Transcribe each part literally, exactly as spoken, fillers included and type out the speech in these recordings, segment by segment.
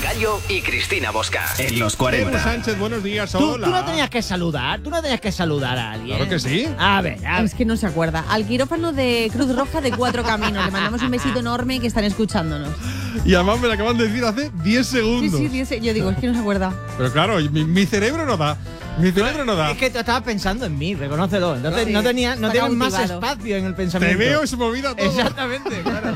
Gallo y Cristina Bosca. En los Edu cuarenta. Sánchez, buenos días, ¿Tú, hola. tú no tenías que saludar, tú no tenías que saludar a alguien. Claro que sí. A ver, a ver. Es que no se acuerda. Al quirófano de Cruz Roja de Cuatro Caminos. Le mandamos un besito enorme que están escuchándonos. Y además me lo acaban de decir hace diez Sí, segundos. sí, dice- yo digo, es que no se acuerda. Pero claro, mi, mi cerebro no da. Mi cerebro no da. Es que tú estabas pensando en mí, reconócelo. Entonces Sí, no tenía, no está tenías más cautivado. espacio en el Te pensamiento. veo y se me olvida todo. Exactamente, claro.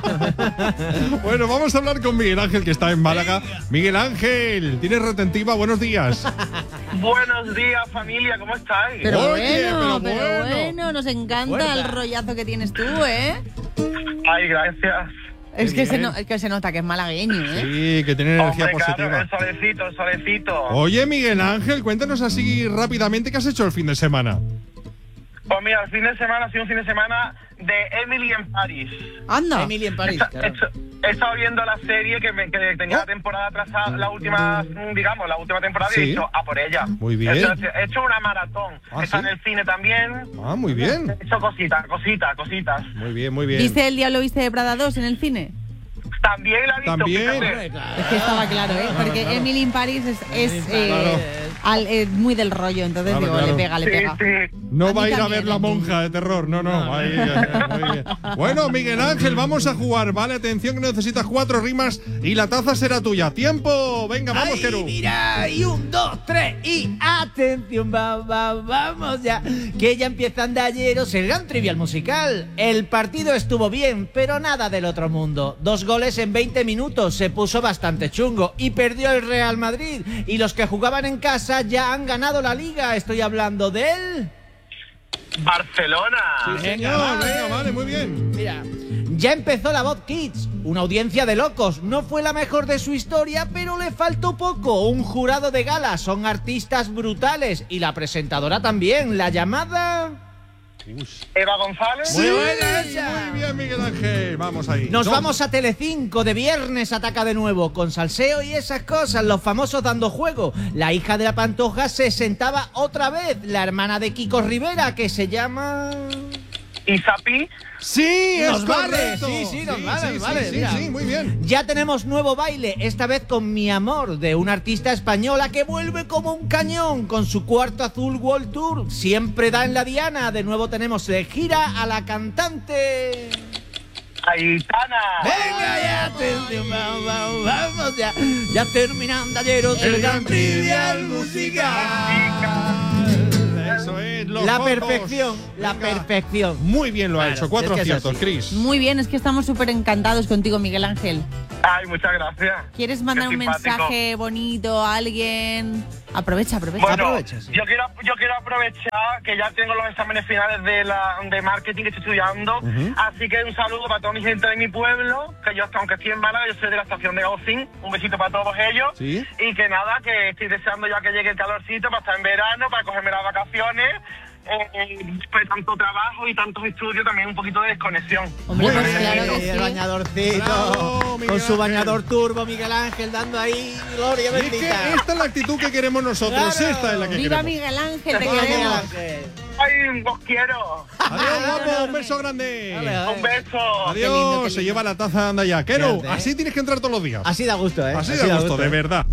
Bueno, vamos a hablar con Miguel Ángel, que está en Málaga. Miguel Ángel, ¿tienes retentiva? Buenos días. Buenos días, familia, ¿cómo estáis? Pero Oye, bueno, pero pero bueno. bueno, nos encanta Fuerza. el rollazo que tienes tú, ¿eh? Ay, gracias. Es que, se bien. no- es que se nota que es malagueño, ¿eh? Sí, que tiene energía Hombre, positiva. claro, el solecito, el solecito. Oye, Miguel Ángel, cuéntanos así rápidamente qué has hecho el fin de semana. Pues mira, el fin de semana ha sido un fin de semana de Emily en París. Anda. Emily en París, He, claro. hecho- he estado viendo la serie que, me- que tenía Oh. la temporada atrasada, la última, digamos, la última temporada y Sí. he dicho a por ella. Muy bien. He hecho, he hecho una maratón. Ah, Está ¿sí? en el cine también. Ah, muy bien. He hecho cositas, cositas, cositas. Muy bien, muy bien. ¿Viste El Diablo Viste de Prada dos en el cine? También la he visto, También. fíjate. Hombre, claro. Es que estaba claro, ¿eh? Porque claro. Emily in Paris es, es, eh, Claro. al- eh, muy del rollo, entonces Claro, digo, claro. le pega, le Sí, pega. sí. No A va a mí ir a también, ver la ¿eh? monja de terror, no, no. Ahí, ahí, muy bien. Bueno, Miguel Ángel, vamos a jugar, ¿vale? Atención que necesitas cuatro rimas y la taza será tuya. ¡Tiempo! Venga, vamos, Ay, Keru. mira, y un, dos, tres, y atención, va, va, vamos ya, que ya empiezan de ayeros el gran trivial musical. El partido estuvo bien, pero nada del otro mundo. Dos goles en veinte minutos, se puso bastante chungo y perdió el Real Madrid. Y los que jugaban en casa ya han ganado la liga. Estoy hablando de él. Barcelona. Sí, señor, venga, vale, muy bien. Mira, ya empezó la Voz Kids, una audiencia de locos. No fue la mejor de su historia, pero le faltó poco. Un jurado de gala, son artistas brutales. Y la presentadora también, la llamada... Eva González. Sí, buena esa. muy bien, Miguel Ángel. Vamos ahí. Nos Dos. vamos a Telecinco, de viernes ataca de nuevo, con salseo y esas cosas, los famosos dando juego. La hija de la Pantoja se sentaba otra vez, la hermana de Kiko Rivera, que se llama... Isapi. Sí, es Nos vale, correcto. sí, sí, nos vale, sí, nos vale, sí, mira. sí, muy bien. Ya tenemos nuevo baile, esta vez con Mi Amor, de una artista española que vuelve como un cañón con su cuarto azul World Tour. Siempre da en la diana, de nuevo tenemos de gira a la cantante... Aitana. Venga ya, atención, vamos, vamos, vamos ya. Ya terminando ayeros El el gran gran trivial musical. Eso es, los La focos. perfección, la Venga. perfección. Muy bien lo ha Claro, hecho. Cuatro es que es aciertos, así. Chris. Muy bien, es que estamos súper encantados contigo, Miguel Ángel. Ay, muchas gracias. ¿Quieres mandar Qué un simpático. mensaje bonito a alguien? Aprovecha, aprovecha. Bueno, Aprovecha, sí. yo quiero yo quiero aprovechar que ya tengo los exámenes finales de la de marketing que estoy estudiando, así que un saludo para toda mi gente de mi pueblo, que yo aunque estoy en Málaga, yo soy de la estación de Gaucín, un besito para todos ellos, Sí. y que nada, que estoy deseando ya que llegue el calorcito para estar en verano, para cogerme las vacaciones. Eh, después de tanto trabajo y tantos estudios, también un poquito de desconexión. Hombre, Muy pues bien. claro Ahí, que el sí. bañadorcito, Bravo, Miguel con su Ángel. bañador turbo, Miguel Ángel, dando ahí gloria Y es que bendita. esta es la actitud que queremos nosotros. Claro. Esta es la que ¡Viva queremos. Miguel Ángel, te Vamos, Miguel queremos! Ángel. ¡Ay, os quiero! Adiós, guapo. Un beso grande. Vale, vale. ¡Un beso! Adiós. lindo, qué Se lindo. lleva la taza, anda ya. Kero, Fíjate, ¿eh? así tienes que entrar todos los días. Así da gusto, ¿eh? Así de gusto, de verdad.